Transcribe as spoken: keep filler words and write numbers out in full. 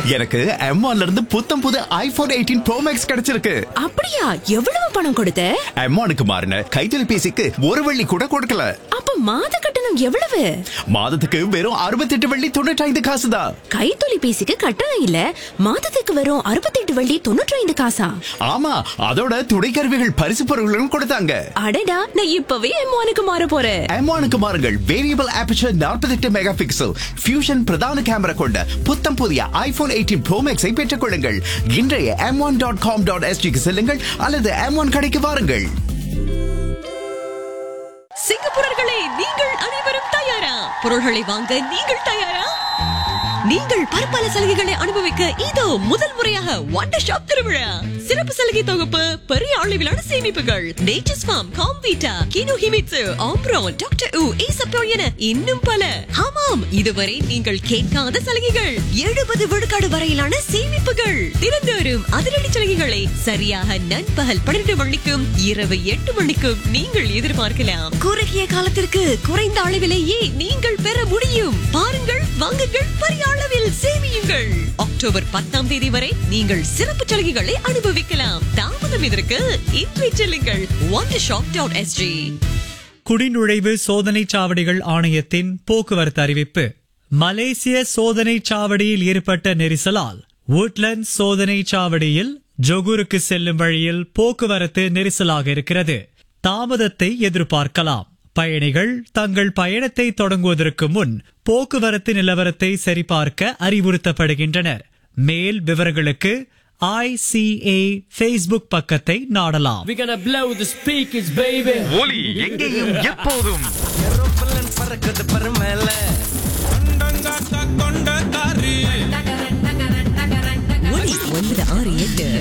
எனக்கு எம் ஒன்ல இருந்து புத்தம் புது ஐபோன் எயிட்டீன் ப்ரோ மேக்ஸ் கிடைச்சிருக்கு. அப்படியா? எவ்வளவு பணம் கொடுத்த? எம் ஒன்னுக்கு மாறின கைத்தொலைபேசிக்கு ஒரு வெள்ளி கூட கொடுக்கல. அப்ப மாத கட்டணம் எவ்வளவு? மாதத்துக்கு வெறும் அறுபத்தி எட்டு வெள்ளி தொண்ணூற்றி ஐந்து காசு தான். கைத்தொலைபேசிக்கு கட்டணம் இல்ல, மாதத்துக்கு வெறும் அறுபத்தி எட்டு வெள்ளி தொண்ணூற்றி ஐந்து காசா? ஆமா, அதோட துணைக்கருவிகள் பரிசு பொருட்களும் கொடுத்தாங்க. அடடா, நான் இப்பவே எம் ஒன்னுக்கு மாற போறேன். எம் ஒன்னுக்கு மாறுங்கள். வேரியபிள் ஆபர்ச்சர் நாற்பத்தி எட்டு மெகா பிக்சல் ஃபியூஷன் பிரதான கேமரா கொண்ட புத்தம் புதிய ஐபோன் எயிட்டீன் ப்ரோ மேக்ஸை பெற்றுக் கொள்ளுங்கள். இன்றைய M one dot com dot எஸ்டிக்கு செல்லுங்கள் அல்லது எம் ஒன் கடைக்கு வாருங்கள். சிங்கப்பூரர்களே, நீங்கள் அனைவரும் தயாரா? பொருள்களை வாங்க நீங்கள் தயாரா? நீங்கள் பற்பல சலுகைகளை அனுபவிக்க இதோ முதல் முறையாக வண்டர் ஷாப் திருவிழா. சிறப்பு சலுகை தொகுப்பு, பெரிய அளவிலான சேமிப்புகள், nature's form, Comvita, GNU Himitsu, ஆம்ப்ரோன், doctor உ, ஈசப்போ என இன்னும் பல. ஆமாம், இதுவரை நீங்கள் கேட்காத சலுகைகள். எழுபது விழுக்காடு வரையிலான சேமிப்புகள். திறந்து வரும் அதிரடி சலுகைகளை சரியாக நண்பகல் பன்னிரண்டு மணிக்கும் இரவு எட்டு மணிக்கும் நீங்கள் எதிர்பார்க்கலாம். குறுகிய காலத்திற்கு குறைந்த அளவிலேயே நீங்கள் பெற முடியும். பாருங்கள், வாங்குங்கள், பெரிய அளவில் சேமியுங்கள். அக்டோபர் பத்தாம் தேதி வரை நீங்கள் சிறப்பு சலுகைகளை அனுபவிக்கலாம். தாமதம் இதற்கு இன்றைய செல்லுங்கள் wonder shop dot s g. குடிநுழைவு சோதனை சாவடிகள் ஆணையத்தின் போக்குவரத்து அறிவிப்பு. மலேசிய சோதனை சாவடியில் ஏற்பட்ட நெரிசலால் woodlands சோதனை சாவடியில் ஜொகூருக்கு செல்லும் வழியில் போக்குவரத்து நெரிசலாக இருக்கிறது. தாமதத்தை எதிர்பார்க்கலாம். பயணிகள் தங்கள் பயணத்தை தொடங்குவதற்கு முன் போக்குவரத்து நிலவரத்தை சரிபார்க்க அறிவுறுத்தப்படுகின்றனர். மேல் விவரங்களுக்கு I C A Facebook பக்கத்தை நாடலாம். We're gonna blow the speakers, baby. ஒலி எங்கேயும் எப்போதும் பறக்குது பரமேல ஒலி ஒன்பது ஆறு எட்டு